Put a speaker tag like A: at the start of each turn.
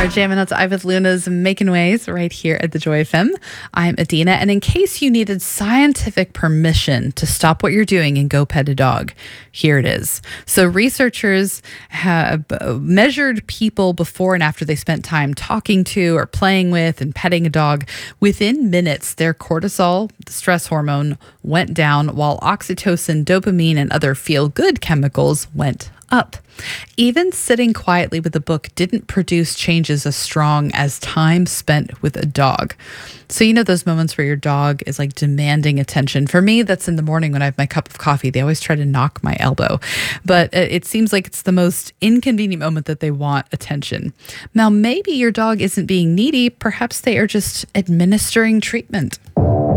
A: are jamming out to I with Luna's Making Waves right here at the Joy FM. I'm Adina, and in case you needed scientific permission to stop what you're doing and go pet a dog, here it is. So researchers have measured people before and after they spent time talking to or playing with and petting a dog. Within minutes, their cortisol, the stress hormone, went down, while oxytocin, dopamine, and other feel-good chemicals went up. Even sitting quietly with a book didn't produce changes as strong as time spent with a dog. So, you know, those moments where your dog is like demanding attention. For me, that's in the morning when I have my cup of coffee. They always try to knock my elbow, but it seems like it's the most inconvenient moment that they want attention. Now, maybe your dog isn't being needy. Perhaps they are just administering treatment.